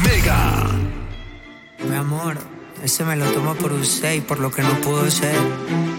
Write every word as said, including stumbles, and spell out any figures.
Mega. Mi amor, ese me lo tomo por usted y por lo que no pudo ser.